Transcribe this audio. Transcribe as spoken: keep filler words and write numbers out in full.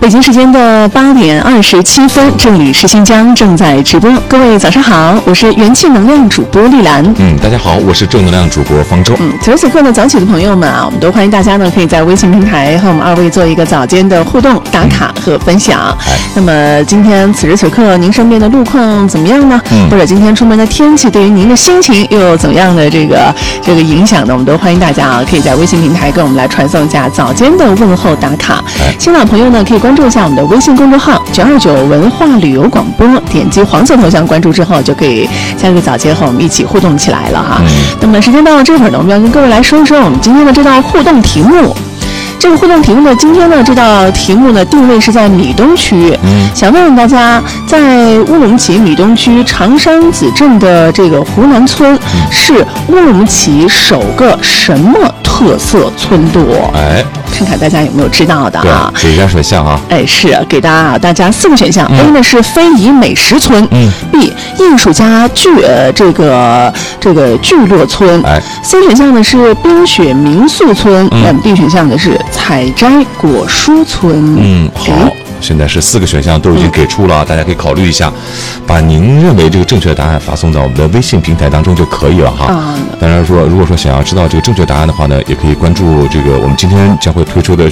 北京时间的八点二十七分，这里是新疆正在直播。各位早上好，我是元气能量主播丽兰。 嗯，大家好，我是正能量主播方舟。 嗯，此时此刻呢，早起的朋友们啊，我们都欢迎大家呢，可以在微信平台和我们二位做一个早间的互动、打卡和分享。嗯、那么今天此时此刻您身边的路况怎么样呢？嗯，或者今天出门的天气对于您的心情又有怎么样的这个这个影响呢？我们都欢迎大家啊，可以在微信平台跟我们来传送一下早间的问候打卡。哎、新老朋友呢，可以关注一下我们的微信公众号九二九文化旅游广播，点击黄色头像关注之后，就可以加入早间和我们一起互动起来了哈。嗯、那么时间到了这会儿呢，我们要跟各位来说一说我们今天的这道互动题目。这个互动题目呢，今天呢这道题目呢定位是在米东区，嗯，想问问大家，在乌鲁木齐米东区长山子镇的这个湖南村，嗯、是乌鲁木齐首个什么特色村落？哎，看看大家有没有知道的啊？ 给一下选项啊。 哎，是给大家大家四个选项。嗯、A 呢是非遗美食村，嗯 ，B 艺术家聚呃这个这个聚落村，哎 ，C 选项呢是冰雪民宿村，嗯、，D 选项呢是采摘果蔬村。 嗯，好。现在是四个选项都已经给出了，嗯、大家可以考虑一下，把您认为这个正确的答案发送到我们的微信平台当中就可以了哈。嗯、当然说，如果说想要知道这个正确答案的话呢，也可以关注这个我们今天将会推出的